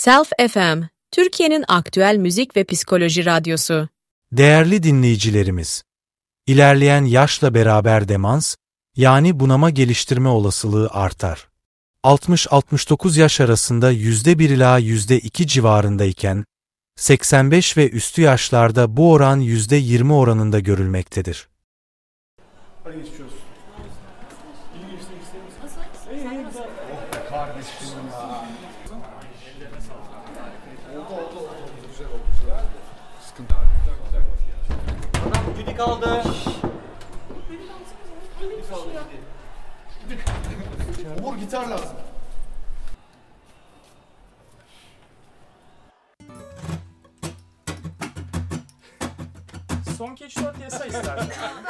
Self FM, Türkiye'nin aktüel müzik ve psikoloji radyosu. Değerli dinleyicilerimiz, ilerleyen yaşla beraber demans, yani bunama geliştirme olasılığı artar. 60-69 yaş arasında %1 ila %2 civarındayken, 85 ve üstü yaşlarda bu oran %20 oranında görülmektedir. Hadi geçmiş olsun. İyi geçti ister misin? İyi. Oh kardeşim ya. Oldu. Güzel oldu. Sıkıntı. Adam güdük aldı. Umur gitar lazım. Son Catch 4 yasa istersen.